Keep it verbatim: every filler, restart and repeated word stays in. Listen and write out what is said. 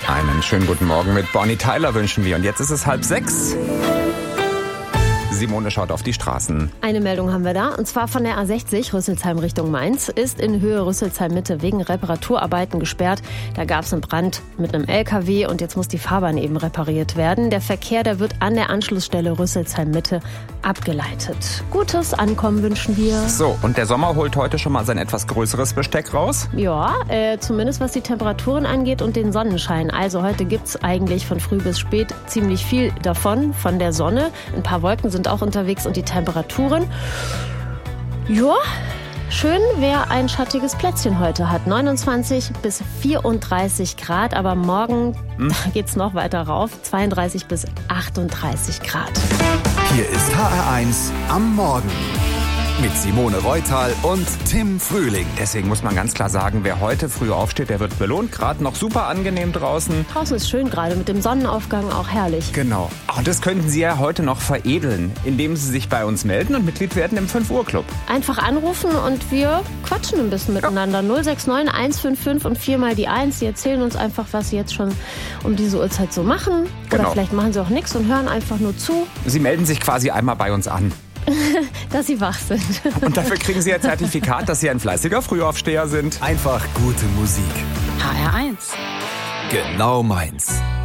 Einen schönen guten Morgen mit Bonnie Tyler wünschen wir. Und jetzt ist es halb sechs. Simone schaut auf die Straßen. Eine Meldung haben wir da, und zwar von der A sechzig, Rüsselsheim Richtung Mainz, ist in Höhe Rüsselsheim-Mitte wegen Reparaturarbeiten gesperrt. Da gab es einen Brand mit einem L K W und jetzt muss die Fahrbahn eben repariert werden. Der Verkehr, der wird an der Anschlussstelle Rüsselsheim-Mitte abgeleitet. Gutes Ankommen wünschen wir. So, und der Sommer holt heute schon mal sein etwas größeres Besteck raus? Ja, äh, zumindest was die Temperaturen angeht und den Sonnenschein. Also heute gibt's eigentlich von früh bis spät ziemlich viel davon, von der Sonne. Ein paar Wolken sind auch unterwegs und die Temperaturen. Ja, schön, wer ein schattiges Plätzchen heute hat. neunundzwanzig bis vierunddreißig Grad, aber morgen hm? da geht's noch weiter rauf. zweiunddreißig bis achtunddreißig Grad. Hier ist H R eins am Morgen. Mit Simone Reutal und Tim Frühling. Deswegen muss man ganz klar sagen, wer heute früh aufsteht, der wird belohnt. Gerade noch super angenehm draußen. Draußen ist schön, gerade mit dem Sonnenaufgang auch herrlich. Genau. Und das könnten Sie ja heute noch veredeln, indem Sie sich bei uns melden und Mitglied werden im fünf Uhr Club. Einfach anrufen und wir quatschen ein bisschen miteinander. null sechs neun eins fünf fünf und viermal die eins. Sie erzählen uns einfach, was Sie jetzt schon um diese Uhrzeit so machen. Oder Genau. vielleicht machen Sie auch nichts und hören einfach nur zu. Sie melden sich quasi einmal bei uns an. Dass Sie wach sind. Und dafür kriegen Sie ein Zertifikat, dass Sie ein fleißiger Frühaufsteher sind. Einfach gute Musik. H R eins. Genau meins.